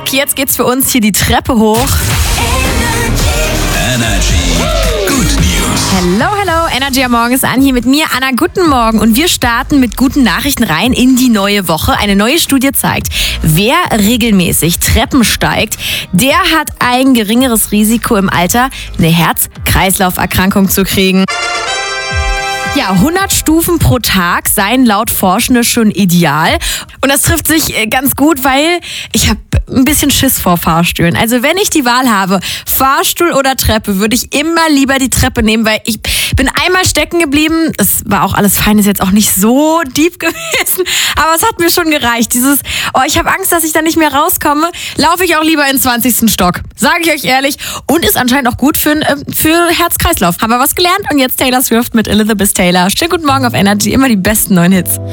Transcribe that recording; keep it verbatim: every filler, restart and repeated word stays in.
Jetzt geht's für uns hier die Treppe hoch. Energy Good News. Hello, hello, Energy am Morgen ist an hier mit mir, Anna. Guten Morgen. Und wir starten mit guten Nachrichten rein in die neue Woche. Eine neue Studie zeigt, wer regelmäßig Treppen steigt, der hat ein geringeres Risiko im Alter, eine Herz-Kreislauf-Erkrankung zu kriegen. Ja, hundert Stufen pro Tag seien laut Forschende schon ideal. Und das trifft sich ganz gut, weil ich habe ein bisschen Schiss vor Fahrstühlen. Also wenn ich die Wahl habe, Fahrstuhl oder Treppe, würde ich immer lieber die Treppe nehmen, weil ich bin einmal stecken geblieben. Es war auch alles fein, ist jetzt auch nicht so deep gewesen, aber es hat mir schon gereicht. Dieses, oh, ich habe Angst, dass ich da nicht mehr rauskomme, laufe ich auch lieber in den zwanzigsten Stock. Sage ich euch ehrlich. Und ist anscheinend auch gut für, für Herz-Kreislauf. Haben wir was gelernt? Und jetzt Taylor Swift mit Elizabeth Taylor. Schönen guten Morgen auf Energy, immer die besten neuen Hits.